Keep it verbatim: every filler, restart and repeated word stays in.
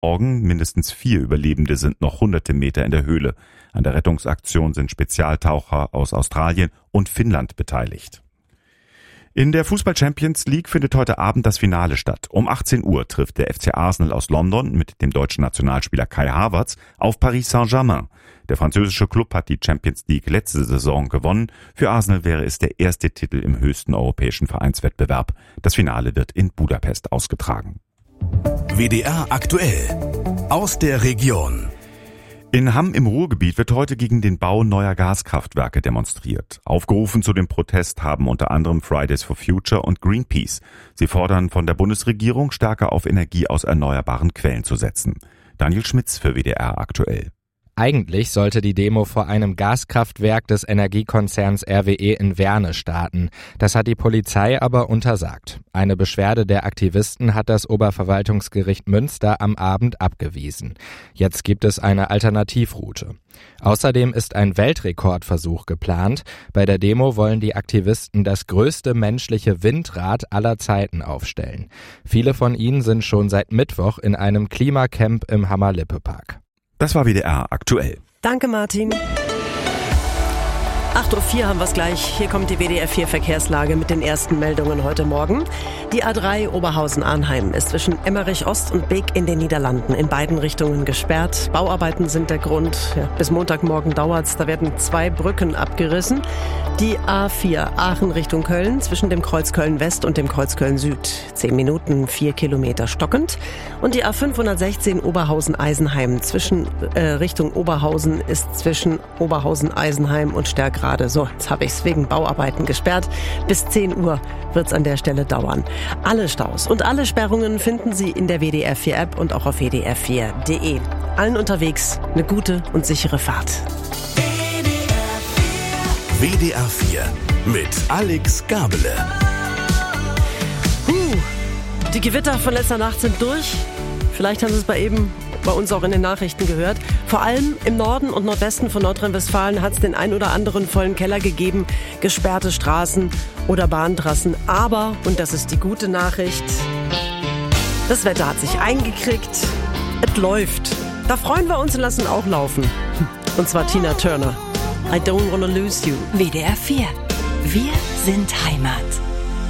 Morgen. Mindestens vier Überlebende sind noch hunderte Meter in der Höhle. An der Rettungsaktion sind Spezialtaucher aus Australien und Finnland beteiligt. In der Fußball-Champions League findet heute Abend das Finale statt. Um achtzehn Uhr trifft der F C Arsenal aus London mit dem deutschen Nationalspieler Kai Havertz auf Paris Saint-Germain. Der französische Klub hat die Champions League letzte Saison gewonnen. Für Arsenal wäre es der erste Titel im höchsten europäischen Vereinswettbewerb. Das Finale wird in Budapest ausgetragen. W D R aktuell aus der Region. In Hamm im Ruhrgebiet wird heute gegen den Bau neuer Gaskraftwerke demonstriert. Aufgerufen zu dem Protest haben unter anderem Fridays for Future und Greenpeace. Sie fordern von der Bundesregierung, stärker auf Energie aus erneuerbaren Quellen zu setzen. Daniel Schmitz für W D R aktuell. Eigentlich sollte die Demo vor einem Gaskraftwerk des Energiekonzerns R W E in Werne starten. Das hat die Polizei aber untersagt. Eine Beschwerde der Aktivisten hat das Oberverwaltungsgericht Münster am Abend abgewiesen. Jetzt gibt es eine Alternativroute. Außerdem ist ein Weltrekordversuch geplant. Bei der Demo wollen die Aktivisten das größte menschliche Windrad aller Zeiten aufstellen. Viele von ihnen sind schon seit Mittwoch in einem Klimacamp im Hammer-Lippe-Park. Das war W D R aktuell. Danke, Martin. acht Uhr vier haben wir es gleich. Hier kommt die W D R vier Verkehrslage mit den ersten Meldungen heute Morgen. Die A drei Oberhausen-Arnheim ist zwischen Emmerich Ost und Beek in den Niederlanden in beiden Richtungen gesperrt. Bauarbeiten sind der Grund. Ja, bis Montagmorgen dauert's. Da werden zwei Brücken abgerissen. Die A vier Aachen Richtung Köln zwischen dem Kreuz Köln-West und dem Kreuz Köln-Süd. Zehn Minuten, vier Kilometer stockend. Und die A fünfhundertsechzehn Oberhausen-Eisenheim zwischen äh, Richtung Oberhausen ist zwischen Oberhausen-Eisenheim und Stärkrade. So, jetzt habe ich es wegen Bauarbeiten gesperrt. Bis zehn Uhr wird es an der Stelle dauern. Alle Staus und alle Sperrungen finden Sie in der W D R vier App und auch auf w d r vier punkt d e. Allen unterwegs eine gute und sichere Fahrt. W D R vier mit Alex Gabele. Uh, die Gewitter von letzter Nacht sind durch. Vielleicht haben Sie es bei eben bei uns auch in den Nachrichten gehört. Vor allem im Norden und Nordwesten von Nordrhein-Westfalen hat es den ein oder anderen vollen Keller gegeben, gesperrte Straßen oder Bahntrassen. Aber, und das ist die gute Nachricht, das Wetter hat sich eingekriegt. Es läuft. Da freuen wir uns und lassen auch laufen. Und zwar Tina Turner. I don't wanna lose you. W D R vier. Wir sind Heimat.